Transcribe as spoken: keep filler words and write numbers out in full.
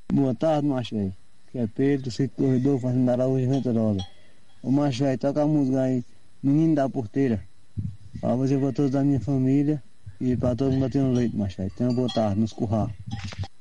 Boa tarde, macho velho. Que é Pedro, Cito Corredor, Fazenda Araújo, Venturosa. O macho velho, toca a música aí, Menino da Porteira. Pra você, pra todos da minha família e pra todo mundo batendo leite, macho velho. Tenha uma boa tarde, nos curral.